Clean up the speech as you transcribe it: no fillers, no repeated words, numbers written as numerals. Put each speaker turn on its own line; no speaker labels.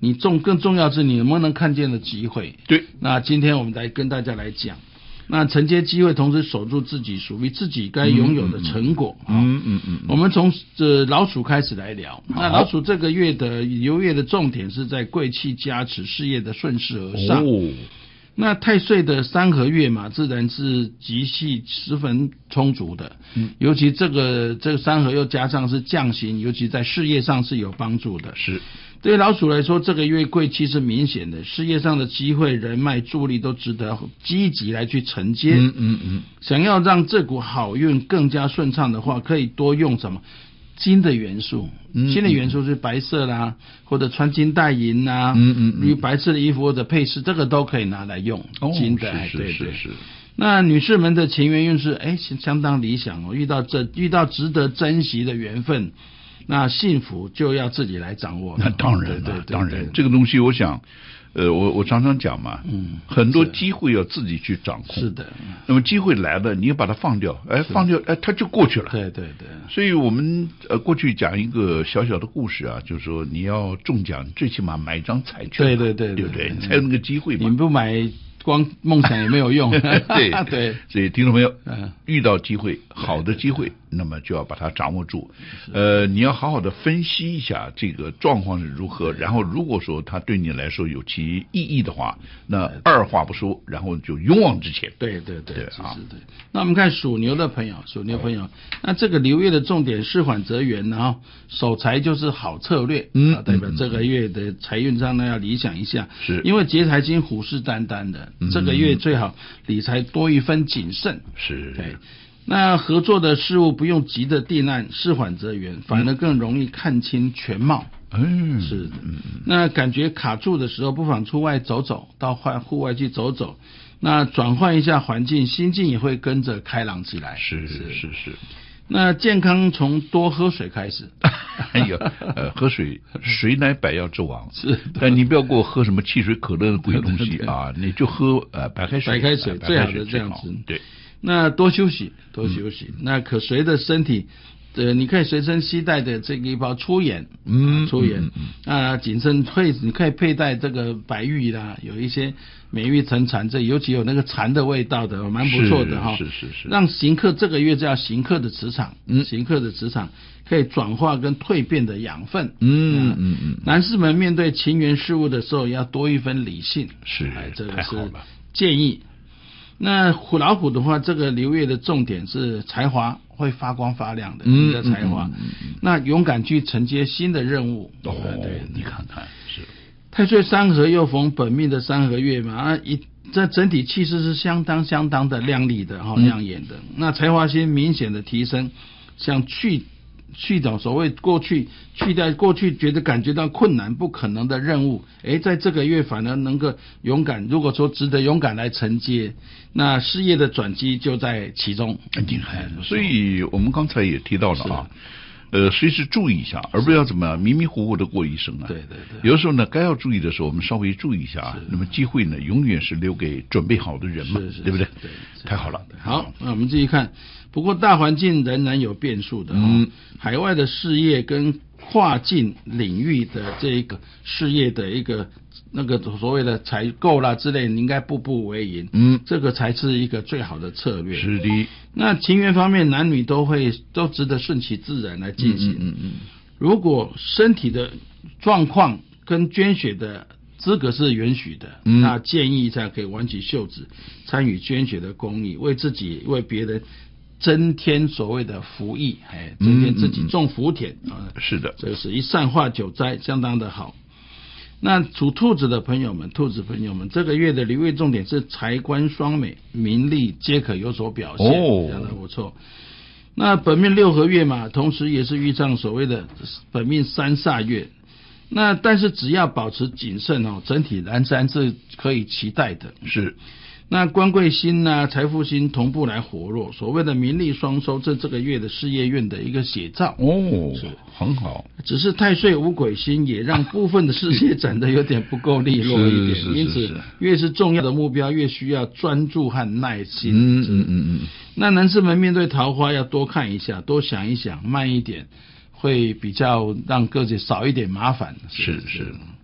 更重要是你能不能看见的机会。
对，
那今天我们来跟大家来讲，那承接机会，同时守住自己属于自己该拥有的成果。我们从老鼠开始来聊。那老鼠这个月的流月的重点是在贵气加持，事业的顺势而上。那太岁的三合月嘛，自然是吉气十分充足的。尤其这个三合又加上是将星，尤其在事业上是有帮助的。
是。
对老鼠来说，这个月贵气是明显的，事业上的机会、人脉、助力都值得积极来去承接。想要让这股好运更加顺畅的话，可以多用什么金的元素？金的元素是白色啦，或者穿金戴银啦，比如白色的衣服或者配饰，这个都可以拿来用。金的，对。那女士们的情缘运势，相当理想哦。遇到值得珍惜的缘分。那幸福就要自己来掌握。
那当然了，当然，这个东西我想，我常常讲嘛，很多机会要自己去掌控。
是的。
那么机会来了，你要把它放掉，它就过去了。
对。
所以我们过去讲一个小小的故事啊，就是说你要中奖，最起码买一张彩券。对不对？你才有那个机会嘛。
你不买，光梦想也没有用。对。
所以听众朋友，遇到机会，好的机会，那么就要把它掌握住。你要好好的分析一下这个状况是如何，然后如果说它对你来说有其意义的话，那二话不说，然后就勇往直前。
对。那我们看属牛的朋友，那这个流月的重点是缓则圆，然后守财就是好策略。代表这个月的财运上呢要理想一下，是因为劫财星虎视眈眈的。这个月最好理财多一分谨慎。
是。
对。那合作的事物不用急着定案，事缓则圆，反而更容易看清全貌。是的。那感觉卡住的时候，不妨出外走走，到户外去走走，那转换一下环境，心境也会跟着开朗起来。
是。
那健康从多喝水开始。
喝水乃百药之王。是。但你不要给我喝什么汽水、可乐的鬼东西啊！你就喝白开水。
最好的这样子。
对。那
多休息。那可随着身体，你可以随身携带的这个一包粗盐。谨慎你可以佩戴这个白玉啦，有一些美玉沉禅，这尤其有那个禅的味道的，蛮不错的哈。
是。
让行客这个月叫行客的磁场，可以转化跟蜕变的养分。男士们面对情缘事物的时候，要多一分理性。
是。
这个是建议。那老虎的话，这个流月的重点是才华会发光发亮的，你的才华。那勇敢去承接新的任务。对，
你看看是。
太岁三合又逢本命的三合月嘛，这整体气势是相当的亮丽的亮眼的。那才华星明显的提升，像去掉所谓去掉过去感觉到困难不可能的任务，在这个月反而能够勇敢，如果说值得勇敢来承接，那事业的转机就在其中。
所以我们刚才也提到了啊，随时注意一下，而不要怎么样迷迷糊糊的过一生啊。
对。
有的时候呢，该要注意的时候，我们稍微注意一下。那么机会呢，永远是留给准备好的人嘛，对不对？对，太好了。
好，那我们继续看。不过大环境仍然有变数的。海外的事业跟跨境领域的这个事业的一个那个所谓的采购啦之类，你应该步步为营。这个才是一个最好的策略。
是的。
那情缘方面，男女都值得顺其自然来进行。如果身体的状况跟捐血的资格是允许的，那建议才可以挽起袖子参与捐血的公益，为自己为别人增添所谓的福益，增添自己种福田。
是的，
这个是一善化九灾，相当的好。那属兔子的朋友们，这个月的流月重点是财官双美，名利皆可有所表现，相当不错。那本命六合月嘛，同时也是遇上所谓的本命三煞月。那但是只要保持谨慎整体仍然是可以期待的。
是。
那官贵星啊、财富星同步来活络，所谓的名利双收，这个月的事业运的一个写照。
是很好。
只是太岁五鬼星也让部分的事业展得有点不够利落一点，因此越是重要的目标，越需要专注和耐心。那男士们面对桃花要多看一下，多想一想，慢一点，会比较让各自少一点麻烦。
是。